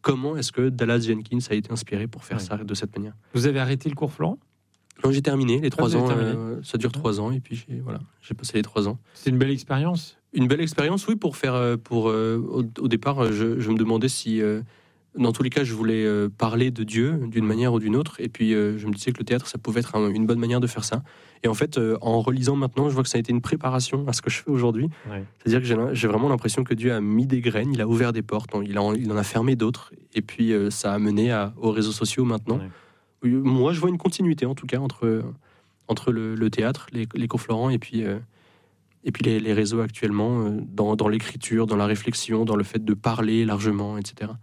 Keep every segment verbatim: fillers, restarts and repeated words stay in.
comment est-ce que Dallas Jenkins a été inspiré pour faire ouais. ça de cette manière. Vous avez arrêté le cours Florent ? Non, j'ai terminé les trois ans. Euh, ça dure trois ans et puis j'ai, voilà, j'ai passé les trois ans. C'est une belle expérience. Une belle expérience, oui, pour faire. Pour euh, au, au départ, je, je me demandais si, euh, dans tous les cas, je voulais euh, parler de Dieu d'une manière ou d'une autre. Et puis, euh, je me disais que le théâtre, ça pouvait être un, une bonne manière de faire ça. Et en fait, euh, en relisant maintenant, je vois que ça a été une préparation à ce que je fais aujourd'hui. Ouais. C'est-à-dire que j'ai, j'ai vraiment l'impression que Dieu a mis des graines, il a ouvert des portes, il, a, il en a fermé d'autres. Et puis, euh, ça a mené à, aux réseaux sociaux maintenant. Ouais. Moi, je vois une continuité, en tout cas, entre. entre le, le théâtre, les, les cours Florent et puis, euh, et puis les, les réseaux actuellement, euh, dans, dans l'écriture, dans la réflexion, dans le fait de parler largement, et cetera.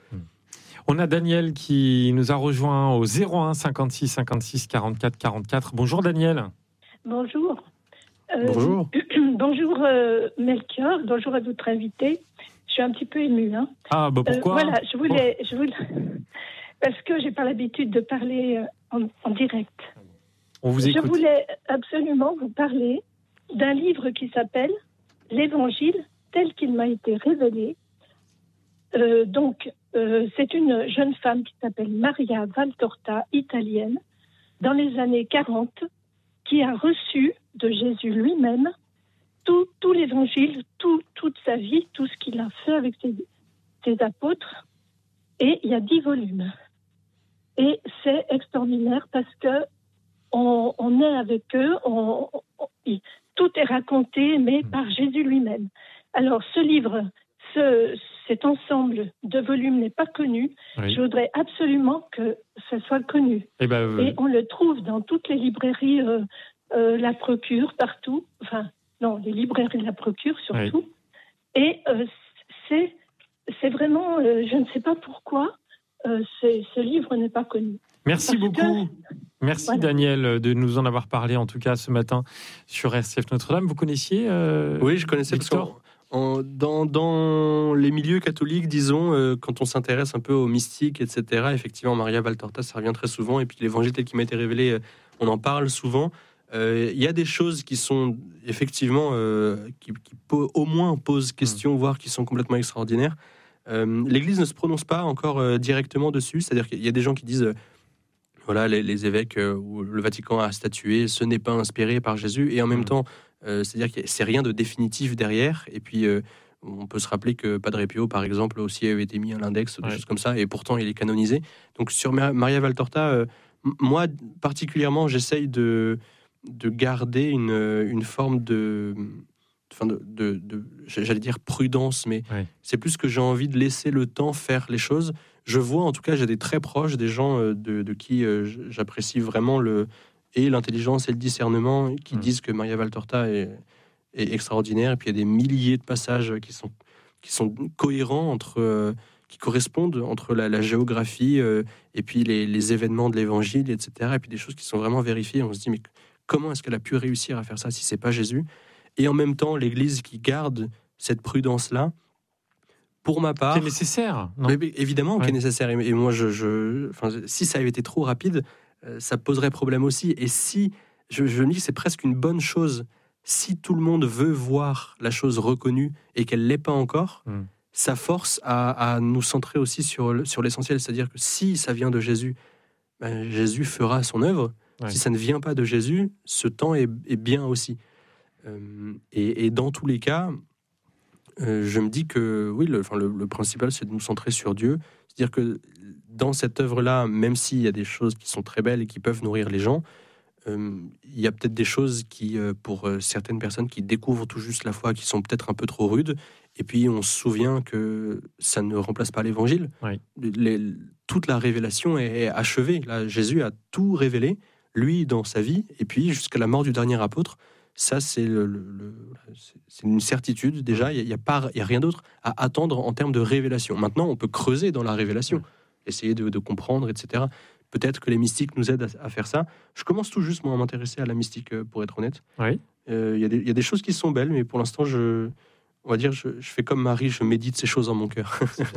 On a Daniel qui nous a rejoint au zéro un cinquante-six cinquante-six quarante-quatre quarante-quatre. Bonjour Daniel. Bonjour. Euh, bonjour. Bonjour euh, Melchior, bonjour à votre invité. Je suis un petit peu émue. Hein. Ah, bah pourquoi euh, Voilà, je voulais, je voulais... Parce que j'ai pas l'habitude de parler en, en direct. On vous écoute. Je voulais absolument vous parler d'un livre qui s'appelle « L'Évangile tel qu'il m'a été révélé ». Euh, donc, euh, c'est une jeune femme qui s'appelle Maria Valtorta, italienne, dans les années quarante, qui a reçu de Jésus lui-même tout, tout l'Évangile, tout, toute sa vie, tout ce qu'il a fait avec ses, ses apôtres. Et il y a dix volumes. Et c'est extraordinaire parce que On, on est avec eux, on, on, tout est raconté, mais par Jésus lui-même. Alors, ce livre, ce, cet ensemble de volumes n'est pas connu. Oui. Je voudrais absolument que ce soit connu. Et, ben, euh... Et on le trouve dans toutes les librairies, euh, euh, la Procure, partout. Enfin, non, les librairies de la Procure, surtout. Oui. Et euh, c'est, c'est vraiment, euh, je ne sais pas pourquoi, euh, c'est, ce livre n'est pas connu. Merci Parce beaucoup. Que, Merci voilà. Daniel de nous en avoir parlé en tout cas ce matin sur R C F Notre-Dame. Vous connaissiez euh, Oui, je connaissais Victor. En, dans, dans les milieux catholiques, disons, euh, quand on s'intéresse un peu aux mystiques, et cetera, effectivement, Maria Valtorta, ça revient très souvent. Et puis l'évangile tel qu'il m'a été révélé, euh, on en parle souvent. Il euh, y a des choses qui sont effectivement, euh, qui, qui po- au moins posent question, mmh. voire qui sont complètement extraordinaires. Euh, L'Église ne se prononce pas encore euh, directement dessus. C'est-à-dire qu'il y a des gens qui disent... Euh, Voilà, les, les évêques euh, où le Vatican a statué, ce n'est pas inspiré par Jésus. Et en même mmh. temps, euh, c'est-à-dire que c'est rien de définitif derrière. Et puis, euh, on peut se rappeler que Padre Pio, par exemple, aussi avait été mis à l'index, des ouais. choses comme ça. Et pourtant, il est canonisé. Donc, sur Maria Valtorta, euh, moi, particulièrement, j'essaye de, de garder une, une forme de... Enfin de, de, de, j'allais dire prudence, mais ouais. c'est plus que j'ai envie de laisser le temps faire les choses. Je vois, en tout cas, j'ai des très proches, des gens de, de qui euh, j'apprécie vraiment le, et l'intelligence et le discernement, qui mmh. disent que Maria Valtorta est, est extraordinaire. Et puis il y a des milliers de passages qui sont, qui sont cohérents, entre, euh, qui correspondent entre la, la géographie euh, et puis les, les événements de l'Évangile, et cetera. Et puis des choses qui sont vraiment vérifiées. On se dit, mais comment est-ce qu'elle a pu réussir à faire ça si c'est pas Jésus ? Et en même temps, l'Église qui garde cette prudence-là, pour ma part... C'est nécessaire, non ? Mais, mais, évidemment ouais. qui est nécessaire. Et, et moi, je, je, enfin, si ça avait été trop rapide, euh, ça poserait problème aussi. Et si, je, je me dis que c'est presque une bonne chose, si tout le monde veut voir la chose reconnue et qu'elle ne l'est pas encore, mm. ça force à, à nous centrer aussi sur, sur l'essentiel. C'est-à-dire que si ça vient de Jésus, ben, Jésus fera son œuvre. Ouais. Si ça ne vient pas de Jésus, ce temps est, est bien aussi. Euh, et, et dans tous les cas, euh, je me dis que oui, le, enfin, le, le principal, c'est de nous centrer sur Dieu. C'est-à-dire que dans cette œuvre-là, même s'il y a des choses qui sont très belles et qui peuvent nourrir les gens, euh, il y a peut-être des choses qui, euh, pour euh, certaines personnes qui découvrent tout juste la foi, qui sont peut-être un peu trop rudes. Et puis, on se souvient que ça ne remplace pas l'Évangile. Oui. Les, toute la révélation est, est achevée. Là, Jésus a tout révélé, lui, dans sa vie, et puis jusqu'à la mort du dernier apôtre. Ça, c'est, le, le, le, c'est une certitude. Déjà, il n'y a, a, a rien d'autre à attendre en termes de révélation. Maintenant, on peut creuser dans la révélation, oui. essayer de, de comprendre, et cetera. Peut-être que les mystiques nous aident à, à faire ça. Je commence tout juste, moi, à m'intéresser à la mystique, pour être honnête. Oui. Euh, il y a des, il y a des choses qui sont belles, mais pour l'instant, je, on va dire, je, je fais comme Marie, je médite ces choses en mon cœur.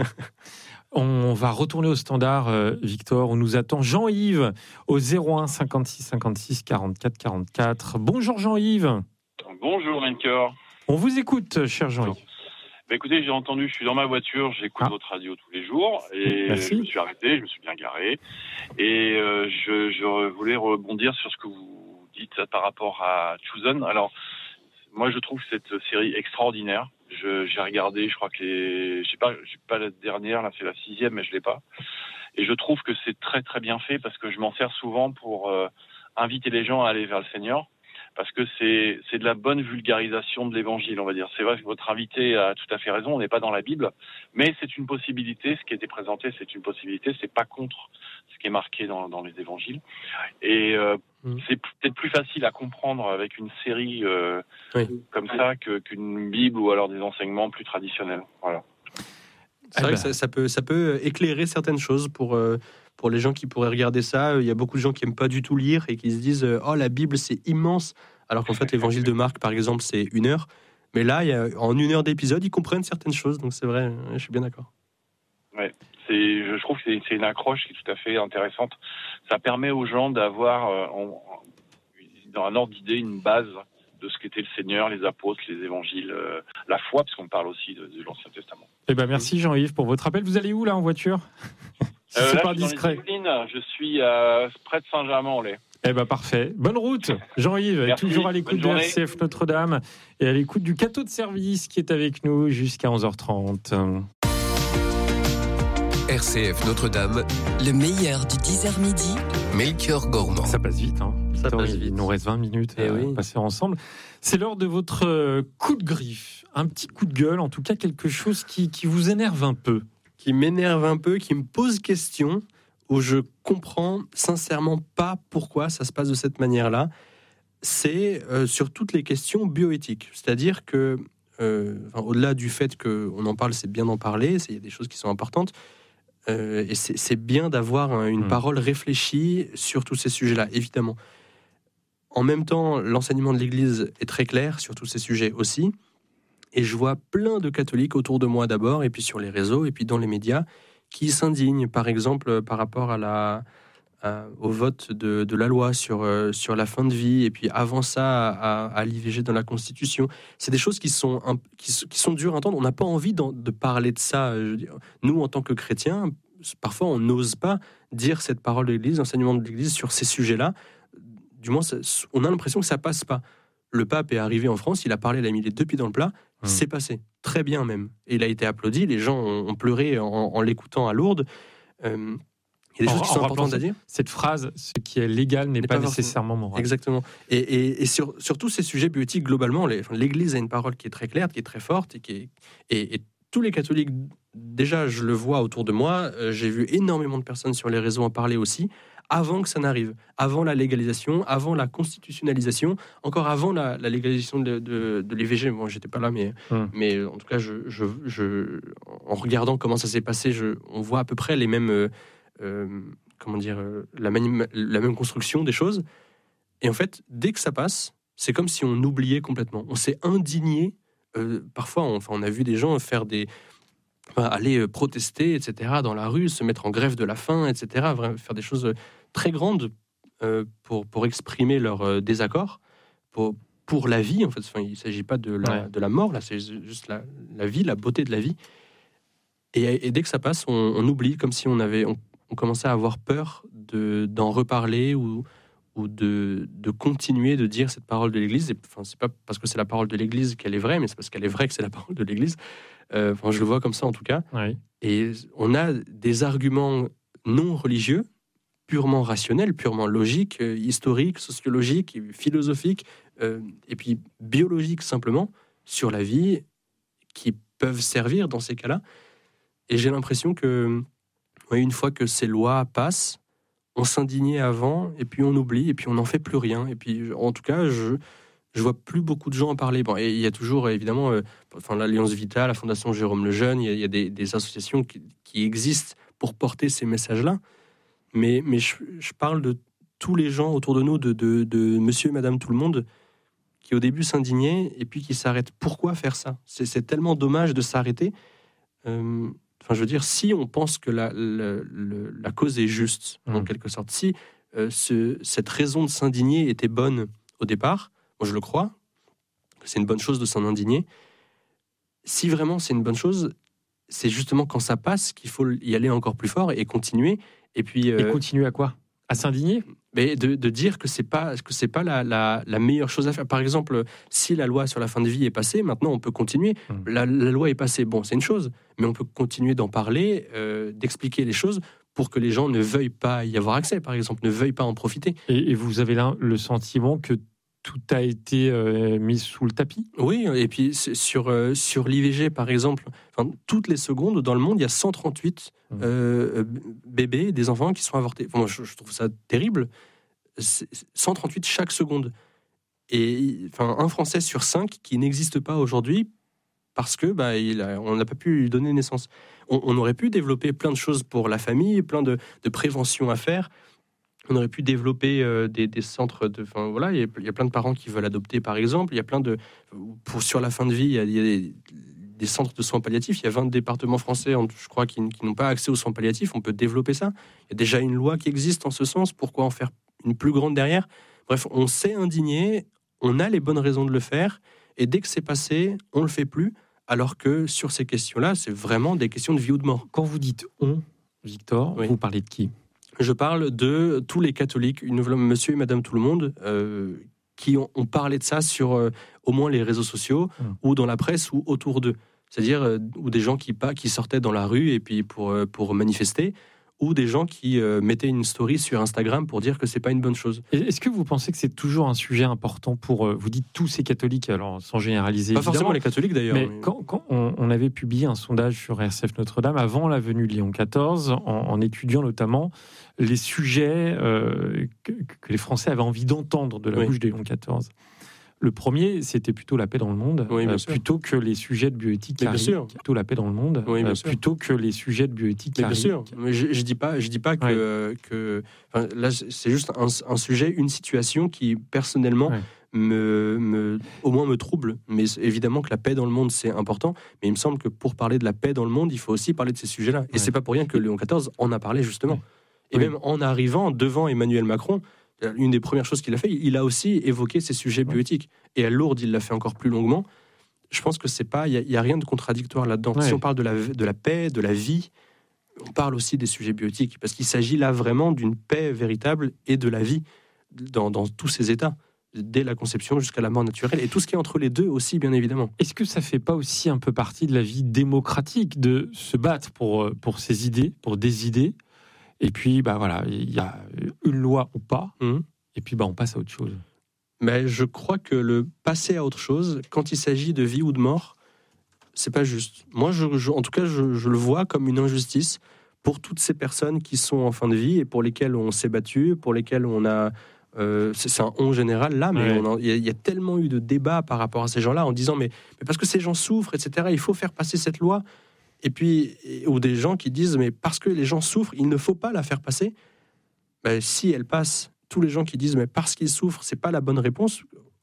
On va retourner au standard, euh, Victor, où nous attend Jean-Yves au zéro un cinquante-six cinquante-six quarante-quatre quarante-quatre. Bonjour Jean-Yves. Bonjour Melchior. On vous écoute, cher Jean-Yves. Bah écoutez, j'ai entendu, je suis dans ma voiture, j'écoute ah. votre radio tous les jours et Merci. je me suis arrêté, je me suis bien garé et euh, je, je voulais rebondir sur ce que vous dites par rapport à Chosen. Alors, moi je trouve cette série extraordinaire. Je, j'ai regardé, je crois que les, je sais pas, j'ai pas la dernière, là c'est la sixième, mais je l'ai pas. Et je trouve que c'est très très bien fait parce que je m'en sers souvent pour euh, inviter les gens à aller vers le Seigneur. Parce que c'est, c'est de la bonne vulgarisation de l'évangile, on va dire. C'est vrai que votre invité a tout à fait raison, on n'est pas dans la Bible, mais c'est une possibilité, ce qui a été présenté, c'est une possibilité, c'est pas contre ce qui est marqué dans, dans les évangiles. Et euh, mmh. c'est peut-être plus facile à comprendre avec une série euh, oui. comme ça que, qu'une Bible ou alors des enseignements plus traditionnels. Voilà. C'est vrai que ça, ça, peut, ça peut éclairer certaines choses pour... Euh... Pour les gens qui pourraient regarder ça, il y a beaucoup de gens qui n'aiment pas du tout lire et qui se disent « Oh, la Bible, c'est immense !» Alors qu'en fait, l'évangile de Marc, par exemple, c'est une heure. Mais là, il y a, en une heure d'épisode, ils comprennent certaines choses. Donc c'est vrai, je suis bien d'accord. Ouais, c'est, je trouve que c'est, c'est une accroche qui est tout à fait intéressante. Ça permet aux gens d'avoir, euh, en, dans un ordre d'idée, une base de ce qu'était le Seigneur, les apôtres, les évangiles, euh, la foi, parce qu'on parle aussi de, de l'Ancien Testament. Eh ben, merci Jean-Yves pour votre appel. Vous allez où là en voiture ? Si euh, c'est là, pas je suis discret. Dans les Yvelines, je suis euh, près de Saint-Germain-en-Laye. Eh ben parfait. Bonne route, Jean-Yves. Merci. Toujours à l'écoute de R C F Notre-Dame et à l'écoute du cateau de service qui est avec nous jusqu'à onze heures trente. R C F Notre-Dame, le meilleur du dix heures midi, Melchior Gormand. Ça passe vite, hein. Ça passe vite. Il nous reste vingt minutes et à oui. passer ensemble. C'est l'heure de votre coup de griffe, un petit coup de gueule, en tout cas quelque chose qui, qui vous énerve un peu. Qui m'énerve un peu, qui me pose question, où je comprends sincèrement pas pourquoi ça se passe de cette manière-là. C'est euh, sur toutes les questions bioéthiques. C'est-à-dire que, euh, enfin, au-delà du fait qu'on en parle, c'est bien d'en parler, il y a des choses qui sont importantes, euh, et c'est, c'est bien d'avoir une mmh. parole réfléchie sur tous ces sujets-là, évidemment. En même temps, l'enseignement de l'Église est très clair sur tous ces sujets aussi. Et je vois plein de catholiques autour de moi d'abord, et puis sur les réseaux, et puis dans les médias, qui s'indignent, par exemple, par rapport à la, à, au vote de, de la loi sur, euh, sur la fin de vie, et puis avant ça, à, à l'I V G dans la Constitution. C'est des choses qui sont, un, qui, qui sont dures à entendre. On n'a pas envie de parler de ça. Je veux dire, nous, en tant que chrétiens, parfois, on n'ose pas dire cette parole de l'Église, l'enseignement de l'Église sur ces sujets-là. Du moins, ça, on a l'impression que ça passe pas. Le pape est arrivé en France, il a parlé, il a mis les deux pieds dans le plat, mmh. c'est passé, très bien même. Et il a été applaudi, les gens ont, ont pleuré en, en l'écoutant à Lourdes. Euh, il y a des en, choses qui sont importantes à dire. Cette phrase, ce qui est légal n'est, n'est pas, pas nécessairement moral. Exactement. Et, et, et sur, sur tous ces sujets bioéthiques, globalement, les, enfin, l'Église a une parole qui est très claire, qui est très forte, et, qui est, et, et tous les catholiques, déjà je le vois autour de moi, euh, j'ai vu énormément de personnes sur les réseaux en parler aussi, avant que ça n'arrive, avant la légalisation, avant la constitutionnalisation, encore avant la, la légalisation de, de, de l'I V G. Bon, j'étais pas là, mais, hum. mais en tout cas, je, je, je, en regardant comment ça s'est passé, je, on voit à peu près les mêmes, euh, euh, comment dire, euh, la, mani- la même construction des choses. Et en fait, dès que ça passe, c'est comme si on oubliait complètement. On s'est indigné. Euh, parfois, on, enfin, on a vu des gens faire des aller protester, et cetera, dans la rue, se mettre en grève de la faim, et cetera, faire des choses très grandes euh, pour, pour exprimer leur euh, désaccord, pour, pour la vie, en fait. Enfin, il ne s'agit pas de la, ouais. de la mort, là, c'est juste la, la vie, la beauté de la vie. Et, et dès que ça passe, on, on oublie, comme si on, avait, on, on commençait à avoir peur de, d'en reparler ou, ou de, de continuer de dire cette parole de l'Église. Et, enfin, c'est pas parce que c'est la parole de l'Église qu'elle est vraie, mais c'est parce qu'elle est vraie que c'est la parole de l'Église. Euh, enfin, je le vois comme ça en tout cas. Oui. Et on a des arguments non religieux, purement rationnels, purement logiques, euh, historiques, sociologiques, philosophiques, euh, et puis biologiques simplement, sur la vie, qui peuvent servir dans ces cas-là. Et j'ai l'impression que, ouais, une fois que ces lois passent, on s'indignait avant, et puis on oublie, et puis on n'en fait plus rien. Et puis, en tout cas, je... Je vois plus beaucoup de gens en parler. Bon, et il y a toujours, évidemment, euh, enfin, l'Alliance Vita, la Fondation Jérôme Lejeune, il y a, il y a des, des associations qui, qui existent pour porter ces messages-là. Mais, mais je, je parle de tous les gens autour de nous, de, de, de monsieur et madame tout le monde, qui au début s'indignaient et puis qui s'arrêtent. Pourquoi faire ça ? c'est, c'est tellement dommage de s'arrêter. Euh, enfin, je veux dire, si on pense que la, la, la, la cause est juste, mmh. en quelque sorte, si euh, ce, cette raison de s'indigner était bonne au départ, moi, je le crois, c'est une bonne chose de s'en indigner. si vraiment c'est une bonne chose, c'est justement quand ça passe qu'il faut y aller encore plus fort et continuer. Et puis euh, et continuer à quoi ? À s'indigner ? Mais de, de dire que c'est pas que c'est pas la, la, la meilleure chose à faire. Par exemple, si la loi sur la fin de vie est passée, maintenant on peut continuer. Mmh. La, la loi est passée, bon, c'est une chose, mais on peut continuer d'en parler, euh, d'expliquer les choses pour que les gens ne veuillent pas y avoir accès, par exemple, ne veuillent pas en profiter. Et, et vous avez là le sentiment que tout a été euh, mis sous le tapis ? Oui, et puis sur, euh, sur l'I V G, par exemple, enfin, toutes les secondes, dans le monde, il y a cent trente-huit mmh. euh, bébés, des enfants qui sont avortés. Enfin, moi, je, je trouve ça terrible. C'est cent trente-huit chaque seconde. Et enfin, un Français sur cinq qui n'existe pas aujourd'hui parce que bah, il a, on n'a pas pu lui donner naissance. On, on aurait pu développer plein de choses pour la famille, plein de, de prévention à faire. On aurait pu développer euh, des, des centres de. Enfin, voilà, il y, a, il y a plein de parents qui veulent adopter, par exemple. Il y a plein de. Pour, sur la fin de vie, il y a, il y a des, des centres de soins palliatifs. Il y a vingt départements français, je crois, qui, qui n'ont pas accès aux soins palliatifs. On peut développer ça. Il y a déjà une loi qui existe en ce sens. Pourquoi en faire une plus grande derrière ? Bref, on s'est indigné, on a les bonnes raisons de le faire. Et dès que c'est passé, on ne le fait plus. Alors que sur ces questions-là, c'est vraiment des questions de vie ou de mort. Quand vous dites « on », Victor, oui. Vous parlez de qui ? Je parle de tous les catholiques, une, monsieur et madame tout le monde, euh, qui ont, ont parlé de ça sur euh, au moins les réseaux sociaux mmh. ou dans la presse ou autour d'eux. C'est-à-dire euh, ou des gens qui, pas, qui sortaient dans la rue et puis pour, euh, pour manifester, ou des gens qui euh, mettaient une story sur Instagram pour dire que c'est pas une bonne chose. Est-ce que vous pensez que c'est toujours un sujet important pour, euh, vous dites tous ces catholiques, alors sans généraliser pas forcément les catholiques d'ailleurs. Mais, mais... quand, quand on, on avait publié un sondage sur R C F Notre-Dame avant la venue de Léon quatorze, en, en étudiant notamment les sujets euh, que, que les Français avaient envie d'entendre de la oui. bouche de Léon quatorze. Le premier, c'était plutôt la paix dans le monde, oui, euh, plutôt que les sujets de bioéthique qui arrivent, plutôt la paix dans le monde, oui, euh, plutôt que les sujets de bioéthique qui bien arrivent. Sûr, mais je, je dis pas, je dis pas que, ouais. que enfin, là c'est juste un, un sujet, une situation qui personnellement ouais. me, me, au moins me trouble. Mais évidemment que la paix dans le monde c'est important, mais il me semble que pour parler de la paix dans le monde, il faut aussi parler de ces sujets-là. Et ouais. c'est pas pour rien que Léon quatorze en a parlé justement. Ouais. Et oui. même en arrivant devant Emmanuel Macron. Une des premières choses qu'il a fait, il a aussi évoqué ces sujets bioéthiques. Et à Lourdes, il l'a fait encore plus longuement. Je pense que c'est pas, il n'y a, a rien de contradictoire là-dedans. Ouais. Si on parle de la, de la paix, de la vie, on parle aussi des sujets bioéthiques. Parce qu'il s'agit là vraiment d'une paix véritable et de la vie dans, dans tous ses états, dès la conception jusqu'à la mort naturelle. Et tout ce qui est entre les deux aussi, bien évidemment. Est-ce que ça ne fait pas aussi un peu partie de la vie démocratique de se battre pour, pour ses idées, pour des idées ? Et puis, bah voilà, il y a une loi ou pas, mmh. et puis bah on passe à autre chose. Mais je crois que le passer à autre chose, quand il s'agit de vie ou de mort, c'est pas juste. Moi, je, je, en tout cas, je, je le vois comme une injustice pour toutes ces personnes qui sont en fin de vie et pour lesquelles on s'est battu, pour lesquelles on a... Euh, c'est, c'est un on général là, mais il ouais. y, y a tellement eu de débats par rapport à ces gens-là en disant mais, mais parce que ces gens souffrent, et cetera, il faut faire passer cette loi. Et puis, ou des gens qui disent, mais parce que les gens souffrent, il ne faut pas la faire passer. Ben, si elle passe, tous les gens qui disent, mais parce qu'ils souffrent, c'est pas la bonne réponse.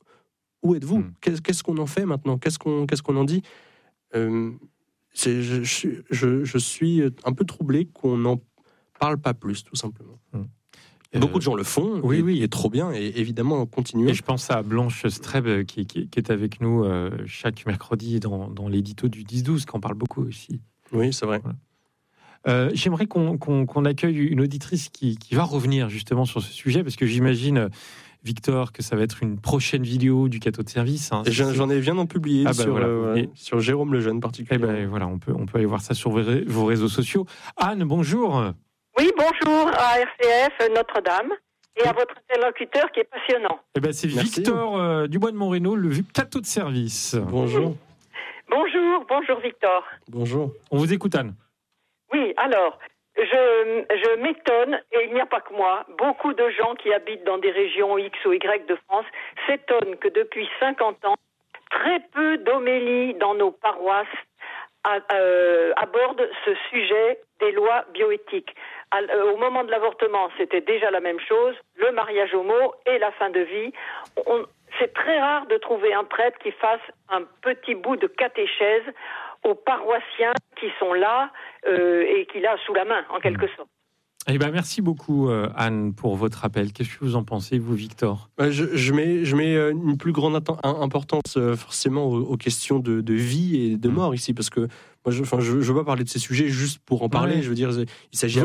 Où êtes-vous ? mmh. qu'est-ce, qu'est-ce qu'on en fait maintenant ? Qu'est-ce qu'on, qu'est-ce qu'on en dit ? euh, c'est, je, je, je suis un peu troublé qu'on n'en parle pas plus, tout simplement. mmh. Beaucoup de gens le font, oui, et, oui, et trop bien, et évidemment, continuons. Et je pense à Blanche Streb, qui, qui, qui est avec nous euh, chaque mercredi dans, dans l'édito du dix douze, qui en parle beaucoup aussi. Oui, c'est vrai. Voilà. Euh, j'aimerais qu'on, qu'on, qu'on accueille une auditrice qui, qui va revenir justement sur ce sujet, parce que j'imagine, Victor, que ça va être une prochaine vidéo du Cateau de service. Hein, j'en, j'en ai bien en publié ah bah sur, voilà. euh, ouais, sur Jérôme Lejeune particulièrement. Et ben voilà, on peut, on peut aller voir ça sur vos, vos réseaux sociaux. Anne, bonjour. Oui, bonjour à R C F Notre-Dame et à votre interlocuteur qui est passionnant. Eh ben, c'est Merci. Victor euh, Dubois de Montrénaud, le Cateau de service. Bonjour. Bonjour, bonjour Victor. Bonjour. On vous écoute, Anne. Oui, alors, je, je m'étonne, et il n'y a pas que moi, beaucoup de gens qui habitent dans des régions X ou Y de France s'étonnent que depuis cinquante ans, très peu d'homélies dans nos paroisses à, euh, abordent ce sujet des lois bioéthiques. À, euh, au moment de l'avortement, c'était déjà la même chose, le mariage homo et la fin de vie. On, c'est très rare de trouver un prêtre qui fasse un petit bout de catéchèse aux paroissiens qui sont là euh, et qu'il a sous la main, en quelque sorte. Eh ben, merci beaucoup, euh, Anne, pour votre appel. Qu'est-ce que vous en pensez, vous, Victor ? je, je, mets, je mets une plus grande importance forcément aux, aux questions de, de vie et de mort ici, parce que moi, je ne veux pas parler de ces sujets juste pour en parler. Ouais. Je veux dire, il s'agit